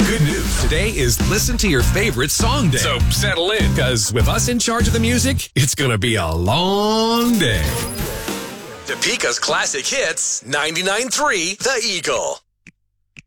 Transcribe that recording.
Good news. Today is Listen to Your Favorite Song Day. So settle in, because with us in charge of the music, it's going to be a long day. Topeka's Classic Hits, 99.3 The Eagle.